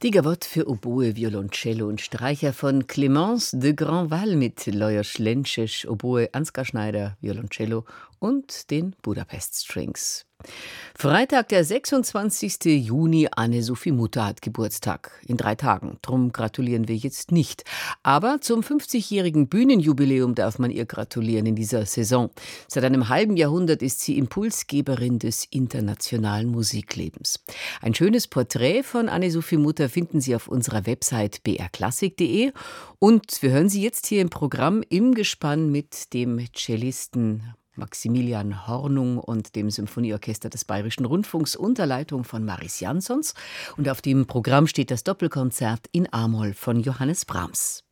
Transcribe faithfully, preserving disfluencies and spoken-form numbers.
Die Gavotte für Oboe, Violoncello und Streicher von Clémence de Grandval mit Lajos Lenčič, Oboe, Ansgar Schneider, Violoncello und den Budapest Strings. Freitag, der sechsundzwanzigste Juni, Anne-Sophie Mutter hat Geburtstag. In drei Tagen. Drum gratulieren wir jetzt nicht. Aber zum fünfzigjährigen Bühnenjubiläum darf man ihr gratulieren in dieser Saison. Seit einem halben Jahrhundert ist sie Impulsgeberin des internationalen Musiklebens. Ein schönes Porträt von Anne-Sophie Mutter finden Sie auf unserer Website b r klassik punkt d e. Und wir hören Sie jetzt hier im Programm im Gespann mit dem Cellisten Maximilian Hornung und dem Symphonieorchester des Bayerischen Rundfunks unter Leitung von Maris Jansons. Und auf dem Programm steht das Doppelkonzert in A-Moll von Johannes Brahms.